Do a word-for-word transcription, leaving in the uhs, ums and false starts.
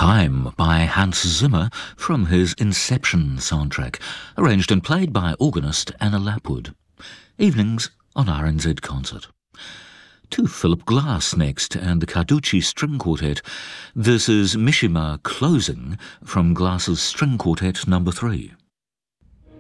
Time by Hans Zimmer from his Inception soundtrack, arranged and played by organist Anna Lapwood. Evenings on R N Z Concert. To Philip Glass next and the Carducci String Quartet. This is Mishima Closing from Glass's String Quartet number three.